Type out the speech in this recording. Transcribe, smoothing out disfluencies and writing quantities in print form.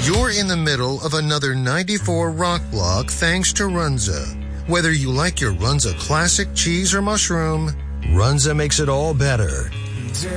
You're in the middle of another 94 rock block thanks to Runza. Whether you like your Runza classic cheese or mushroom, Runza makes it all better.